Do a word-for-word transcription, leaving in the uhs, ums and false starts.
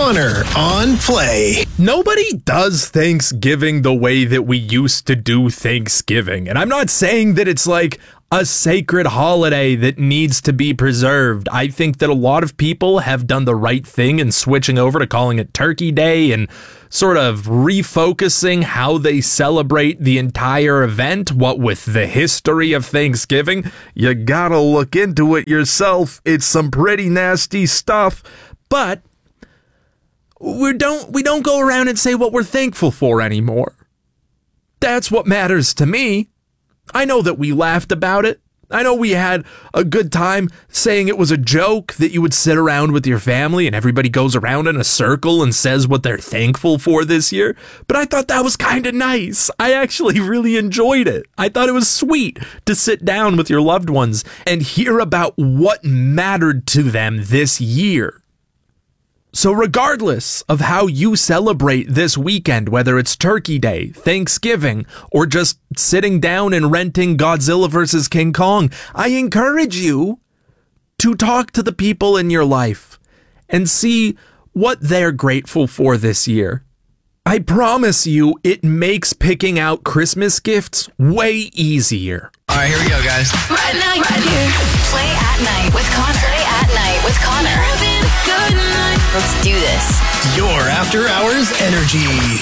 Connor on Play. Nobody does Thanksgiving the way that we used to do Thanksgiving. And I'm not saying that it's like a sacred holiday that needs to be preserved. I think that a lot of people have done the right thing in switching over to calling it Turkey Day and sort of refocusing how they celebrate the entire event. What with the history of Thanksgiving, you gotta look into it yourself. It's some pretty nasty stuff. But we don't we don't go around and say what we're thankful for anymore. That's what matters to me. I know that we laughed about it. I know we had a good time saying it was a joke that you would sit around with your family and everybody goes around in a circle and says what they're thankful for this year. But I thought that was kind of nice. I actually really enjoyed it. I thought it was sweet to sit down with your loved ones and hear about what mattered to them this year. So regardless of how you celebrate this weekend, whether it's Turkey Day, Thanksgiving, or just sitting down and renting Godzilla versus King Kong, I encourage you to talk to the people in your life and see what they're grateful for this year. I promise you, it makes picking out Christmas gifts way easier. All right, here we go, guys. Right now, right here. Play at night with Connor. Play at night with Connor. Good night. Let's do this. Your after hours energy.